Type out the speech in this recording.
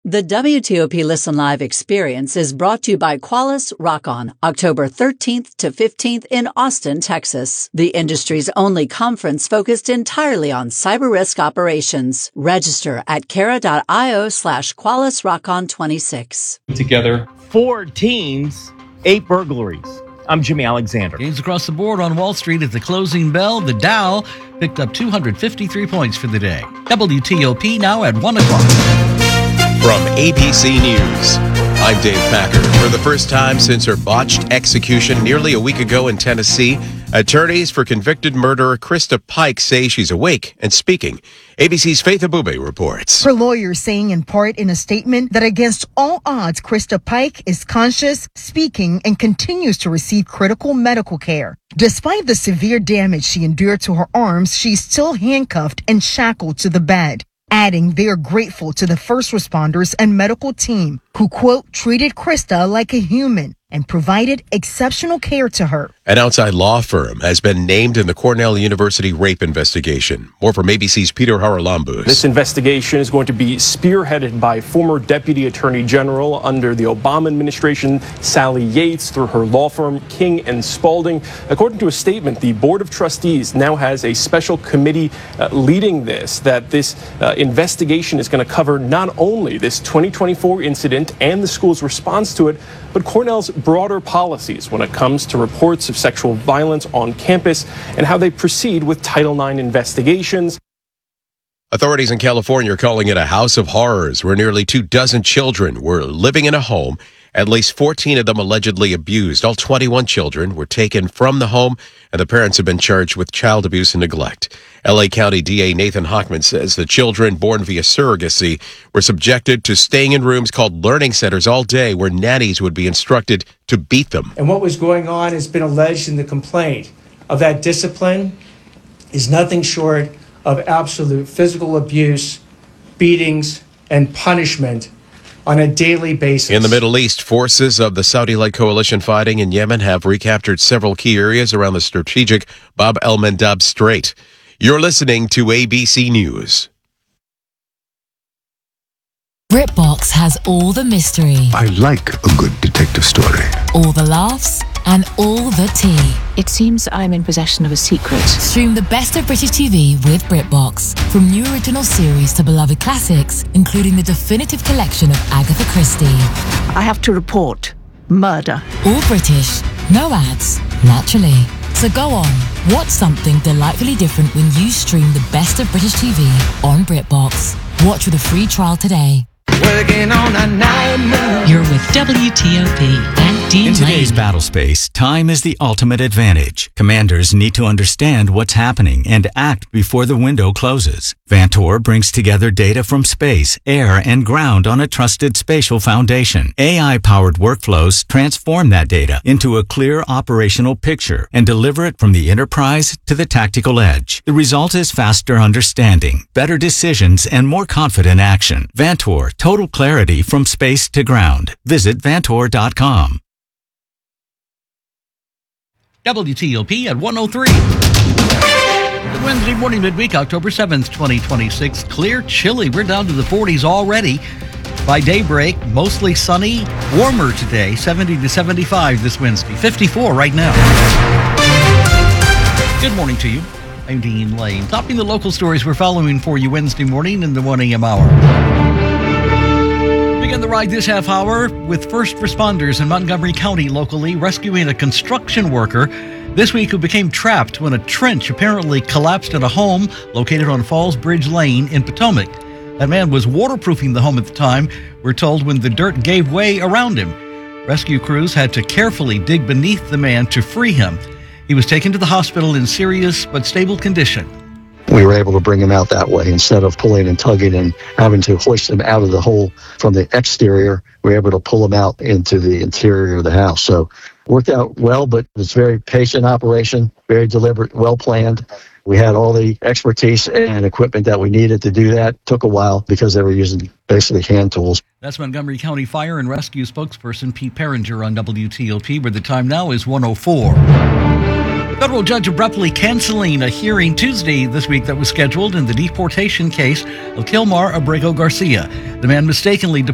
The WTOP Listen Live experience is brought to you by Qualys Rock-On, October 13th to 15th in Austin, Texas, the industry's only conference focused entirely on cyber risk operations. Register at Kara.io/Qualys Rock-On 26. Together, 4 teams, 8 burglaries. I'm Jimmy Alexander. Games across the board on Wall Street at the closing bell. The Dow picked up 253 points for the day. WTOP now at 1 o'clock. From ABC News, I'm Dave Packer. For the first time since her botched execution nearly a week ago in Tennessee, attorneys for convicted murderer Krista Pike say she's awake and speaking. ABC's Faith Abube reports. Her lawyers saying in part in a statement that against all odds, Krista Pike is conscious, speaking, and continues to receive critical medical care. Despite the severe damage she endured to her arms, she's still handcuffed and shackled to the bed. Adding they are grateful to the first responders and medical team who, quote, treated Krista like a human and provided exceptional care to her. An outside law firm has been named in the Cornell University rape investigation. More from ABC's Peter Haralambous. This investigation is going to be spearheaded by former Deputy Attorney General under the Obama administration, Sally Yates, through her law firm, King and Spalding. According to a statement, the Board of Trustees now has a special committee leading this, that this investigation is going to cover not only this 2024 incident and the school's response to it, but Cornell's broader policies when it comes to reports of sexual violence on campus and how they proceed with Title IX investigations. Authorities in California are calling it a house of horrors where nearly 24 children were living in a home. At least 14 of them allegedly abused. All 21 children were taken from the home, and the parents have been charged with child abuse and neglect. L.A. County DA Nathan Hochman says the children born via surrogacy were subjected to staying in rooms called learning centers all day where nannies would be instructed to beat them. And what was going on has been alleged in the complaint of that discipline is nothing short of absolute physical abuse, beatings, and punishment on a daily basis. In the Middle East, forces of the Saudi-led coalition fighting in Yemen have recaptured several key areas around the strategic Bab el-Mandab Strait. You're listening to ABC News. BritBox has all the mystery. I like a good detective story. All the laughs and all the tea. It seems I'm in possession of a secret. Stream the best of British TV with BritBox. From new original series to beloved classics, including the definitive collection of Agatha Christie. I have to report murder. All British, no ads, naturally. So go on, watch something delightfully different when you stream the best of British TV on BritBox. Watch with a free trial today. Working on a nightmare. You're with WTOP and Dean In today's Lane. battle space, time is the ultimate advantage. Commanders need to understand what's happening and act before the window closes. Vantor brings together data from space, air, and ground on a trusted spatial foundation. AI-powered workflows transform that data into a clear operational picture and deliver it from the enterprise to the tactical edge. The result is faster understanding, better decisions, and more confident action. Vantor, total clarity from space to ground. Visit Vantor.com. WTOP at 103. Good Wednesday morning, midweek, October 7th, 2026. Clear, chilly. We're down to the 40s already. By daybreak, mostly sunny, warmer today, 70 to 75 this Wednesday, 54 right now. Good morning to you. I'm Dean Lane. Topping the local stories we're following for you Wednesday morning in the 1 a.m. hour. Begin the ride this half hour with first responders in Montgomery County locally rescuing a construction worker this week who became trapped when a trench apparently collapsed at a home located on Falls Bridge Lane in Potomac. That man was waterproofing the home at the time, we're told, when the dirt gave way around him. Rescue crews had to carefully dig beneath the man to free him. He was taken to the hospital in serious but stable condition. We were able to bring him out that way instead of pulling and tugging and having to hoist him out of the hole from the exterior. We were able to pull him out into the interior of the house. So worked out well, but it's a very patient operation, very deliberate, well planned. We had all the expertise and equipment that we needed to do that. Took a while because they were using basically hand tools. That's Montgomery County Fire and Rescue spokesperson Pete Peringer on WTOP, where the time now is 1:04. Federal judge abruptly canceling a hearing Tuesday this week that was scheduled in the deportation case of Kilmar Abrego Garcia. The man mistakenly